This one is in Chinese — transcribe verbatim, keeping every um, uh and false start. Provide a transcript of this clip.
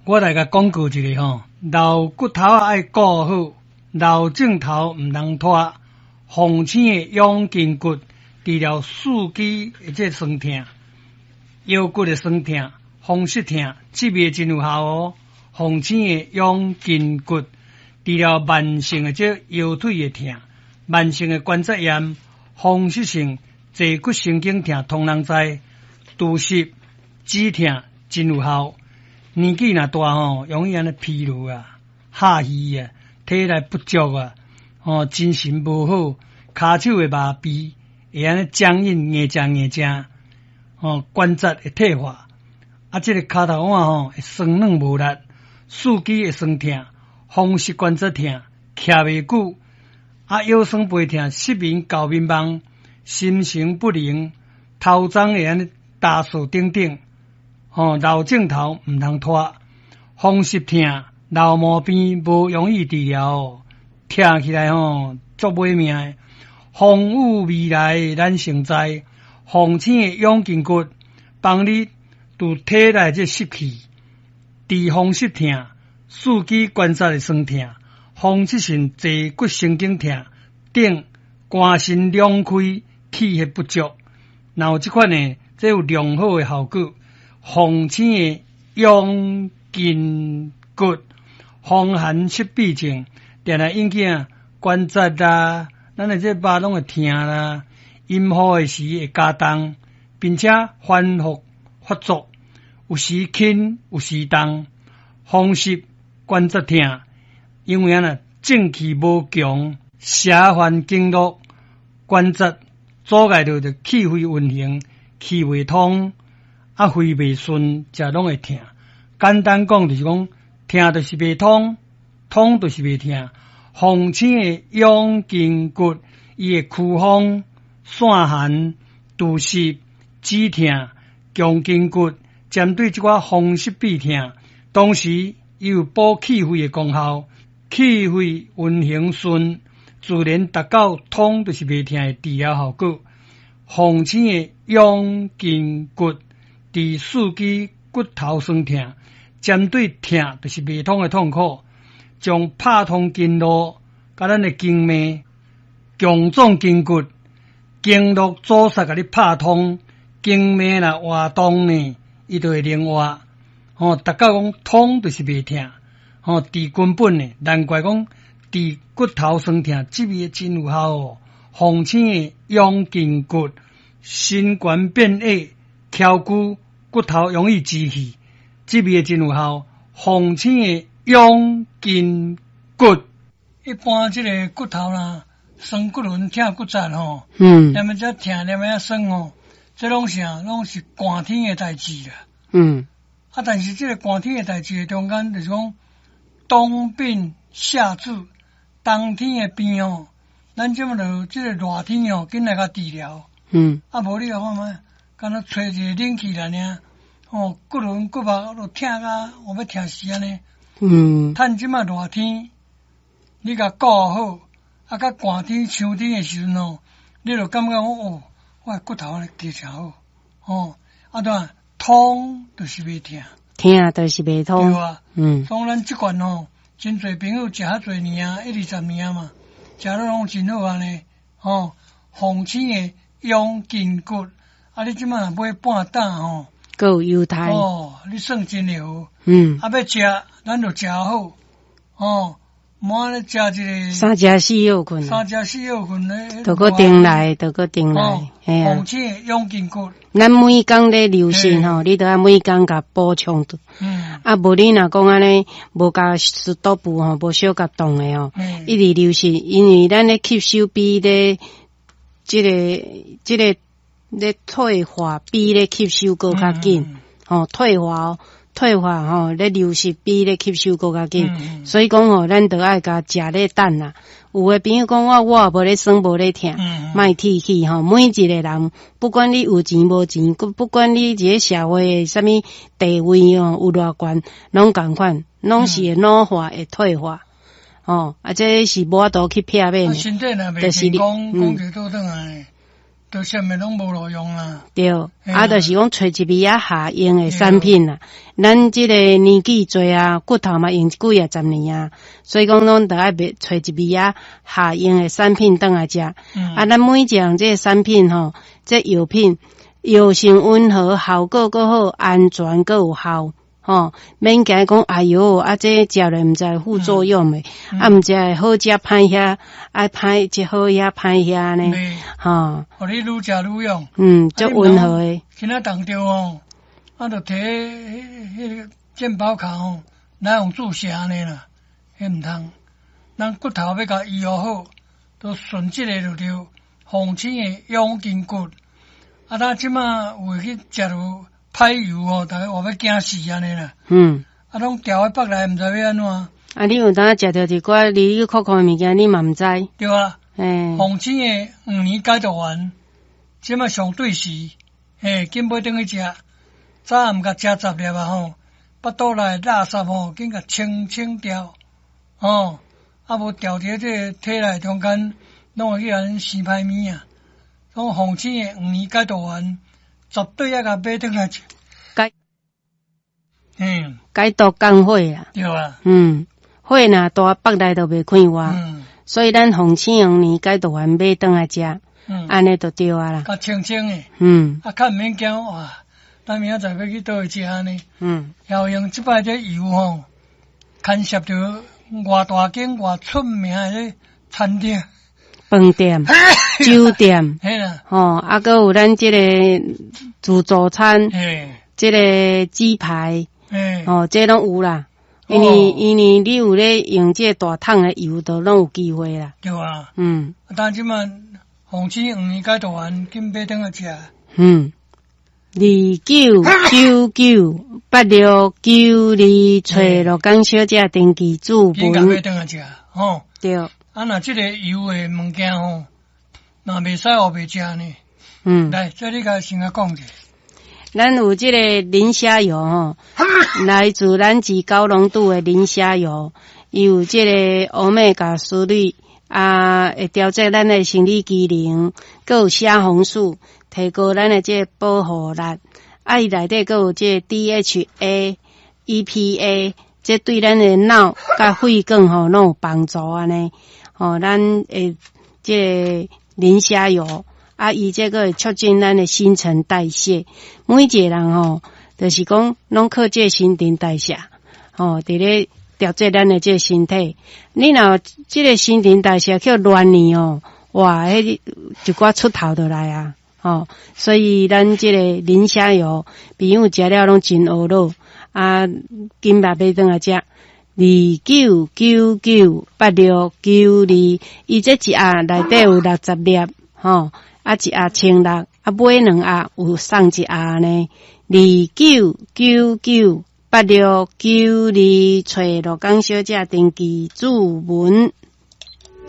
我来甲讲句一个吼，老骨头啊爱顾好，老镜头毋通拖。红星的养筋骨，治疗四肢的这酸痛、腰骨的酸痛、风湿痛，这味真有效哦。红星的养筋骨，治疗慢性的这腰腿的痛、慢性的关节炎、风湿性坐骨神经痛，通人知。拄湿、止痛真有效。年纪若大吼，容易安尼疲劳啊、下虚啊、体力不足啊。哦，精神无好，骹手会麻痹，会安尼僵硬、硬正硬正，哦，关节会退化，啊，这个骹头腕吼会酸软无力，四肢会酸痛，风湿关节痛，徛袂久，啊，腰酸背痛，失眠、搞迷茫，心神不宁，头鬃会安尼打扫等等，哦，老镜头毋通拖，风湿痛、老毛病无容易治疗哦。听起来吼足买命的，风雨未来咱成知，红星的养筋骨帮你拄体内这湿气，治风湿痛、四肢关节的酸痛、风湿性坐骨神经痛等肝肾两开、气血不足，然后这款呢，这有良好的效果。红星的养筋骨，风寒湿痹症。定来引起啊关节啦，咱的这肉拢会痛啦，阴雨的时会加重，并且反复发作，有时轻，有时重，风湿关节痛，因为啊正气无强，邪烦经络，关节阻碍着着气血运行，气未通，啊肺未顺，才拢会痛。简单讲就是讲，痛就是未通。通就是袂痛，红星的养筋骨，伊会驱风、散寒、除湿、止痛、强筋骨，针对这款风湿痹痛，同时伊有补气血的功效，气血运行顺，自然达到通就是袂痛的治疗效果。红星的养筋骨，治四肢骨头酸痛，针对痛就是袂通的痛苦。将拍通经络，甲咱的经脉强壮筋骨，经络阻塞，甲你拍通，经脉若活动呢，伊就会灵活。哦，达到讲通就是袂痛，哦，治根本呢，难怪讲治骨头酸痛，这味真有效哦。红星的养筋骨，心肝变矮、翘骨，骨头容易积气，这味真有效。红星的养筋骨，一般这个骨头啦，酸骨轮、痛骨折吼，嗯，连么只痛，连么只酸吼，这拢啥，拢是寒天的代志啦。嗯，啊，但是这个寒天的代志中间就是讲冬病夏治，冬天的病哦，咱这么着这个热天哦，紧来甲治疗。嗯，啊，无你讲看嘛，敢若吹一个冷气来呢，哦，骨轮骨肉都痛啊，我要痛死安尼。嗯，趁即马热天，你甲顾好，啊，甲寒天、秋天的时阵哦，你就感觉讲哦，我骨头咧加诚好，哦，啊，当痛就是袂痛， 痛就是袂痛， 对啊，嗯，所以咱即款哦，真侪朋友食遐侪年啊，一二十年嘛，食了拢真好安尼，哦，红星的养筋骨，啊，你即马买半担哦。 还有犹太哦，你算真好。嗯，啊，要食，咱就食好。哦，莫安尼食一个三食四药困， 三食四药困咧， 着个顶来，着个顶来， 嘿啊。红星养筋骨， 咱每工咧流行吼，你着要每工甲补充的。嗯，啊，无你若讲安尼，无甲湿肚部吼，无小甲动诶吼，一直流行，因为咱咧吸收比咧，即个即个。咧退化比咧吸收搁较紧，吼、嗯、退化哦，退化吼咧流失比咧吸收搁较紧，嗯、所以讲吼，咱着爱甲食咧等啦。有诶朋友讲我我也无咧酸无咧痛，莫提起吼。每一个人，不管你有钱无钱，不管你一个社会诶啥物地位哦有偌悬，拢共款，拢是会老化会退化。哦，啊，这是无法度去避免， 身体若袂健康，讲起倒转来。 都什么拢无路用啊。 对，啊，就是讲找一味啊下用的产品啦。咱即个年纪侪啊，骨头嘛用几啊十年啊，所以讲拢得爱找一味啊下用的产品倒来食。嗯、啊，咱每一样这个产品吼，这药品药性温和，效果够好，安全够有效。吼，免惊讲哎哟，啊这食了毋知副作用诶，嗯、啊毋知好食歹遐，啊歹即好遐歹遐呢，吼。互你愈食愈用。嗯，足温和诶。今仔当着哦，啊着摕迄个健保卡哦，来用注射安尼啦，迄毋通。咱骨头要甲医疗好，都顺即个就着红青诶养筋骨。啊，咱即马有去食着。歹油哦，大家话要惊死安尼啦。嗯。啊，拢调喺北来，毋知要安怎。啊，你有当食着一寡离离酷酷诶物件，你嘛毋知。对啊。诶。红青诶五年解毒丸，即马上对时，诶，紧买转去食。早暗甲食十粒啊吼，腹肚内垃圾吼，紧甲清清掉。哦。啊，无调伫这个体内中间，拢会去安生歹物啊。种红青诶五年解毒丸。绝对要甲买转来食，解，嗯，解毒降火啊，对啊，嗯，火若大腹内都袂开活，嗯，所以咱红青黄年解毒丸买转来食，嗯，安尼就对啊啦，较清清诶，嗯，啊，较毋免惊哇，咱明仔载要去倒去食安尼，嗯，要用即摆这油吼，牵涉着偌大间偌出名诶餐厅。饭店、酒店，吼，啊，搁有咱即个自助餐，即个鸡排，哦，这拢有啦。因为因为你有咧用这大桶的油，都拢有机会啦。对啊，嗯。但即马红旗五年解毒丸，紧买转去食。嗯。二九九九八六九二，找罗江小姐登记注文。紧甲买转去食，吼。对。啊，若即个油诶物件吼，若袂使学袂食呢。嗯，来，这你甲先甲讲者。咱有即个磷虾油吼，来自咱自高浓度诶磷虾油，伊有即个欧米伽三氯啊，会调节咱诶生理机能，佮有虾红素，提高咱诶即个保护力。啊，伊内底佮有即个 D H A、E P A， 这对咱诶脑甲肺管吼拢有帮助安尼。哦，咱诶，这磷虾油啊，伊这个会促进咱的新陈代谢。每一个人吼，就是讲拢靠这新陈代谢，哦，伫咧调节咱的这身体。你若这个新陈代谢去乱呢哦，哇，迄一寡出头就来啊，哦，所以咱这个磷虾油，朋友食了拢真懊恼啊，紧把买转来食。二九九九八六九二，伊这一盒内底有六十粒，吼，啊一盒千六，啊买两盒有送一盒呢。二九九九八六九二，找罗江小姐登记注文。